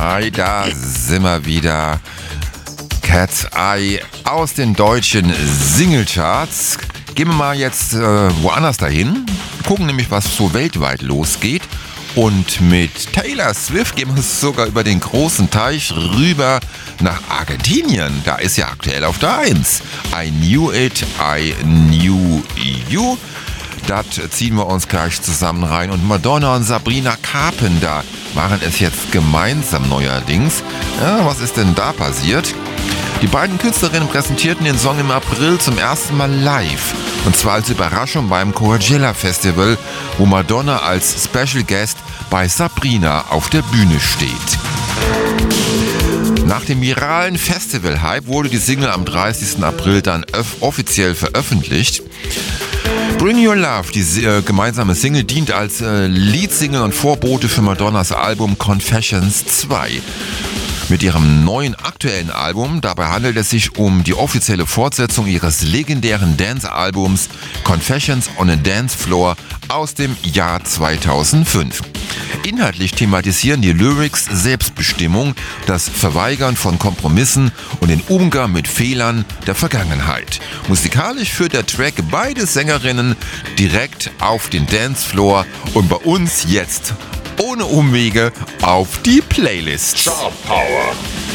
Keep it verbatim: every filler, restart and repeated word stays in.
Hi, da sind wir wieder. Cat's Eye aus den deutschen Singlecharts. Gehen wir mal jetzt äh, woanders dahin. Gucken nämlich, was so weltweit losgeht. Und mit Taylor Swift gehen wir sogar über den großen Teich rüber nach Argentinien. Da ist ja aktuell auf der eins. I knew it, I knew you. Das ziehen wir uns gleich zusammen rein. Und Madonna und Sabrina Carpenter machen es jetzt gemeinsam neuerdings. Ja, was ist denn da passiert? Die beiden Künstlerinnen präsentierten den Song im April zum ersten Mal live. Und zwar als Überraschung beim Coachella Festival, wo Madonna als Special Guest bei Sabrina auf der Bühne steht. Nach dem viralen Festival-Hype wurde die Single am dreißigsten April dann öff- offiziell veröffentlicht. Bring Your Love, die äh, gemeinsame Single, dient als äh, Leadsingle und Vorbote für Madonnas Album Confessions zwei. Mit ihrem neuen aktuellen Album, dabei handelt es sich um die offizielle Fortsetzung ihres legendären Dance-Albums Confessions on a Dance Floor aus dem Jahr zweitausendfünf. Inhaltlich thematisieren die Lyrics Selbstbestimmung, das Verweigern von Kompromissen und den Umgang mit Fehlern der Vergangenheit. Musikalisch führt der Track beide Sängerinnen direkt auf den Dancefloor und bei uns jetzt ohne Umwege auf die Playlist. Star Power.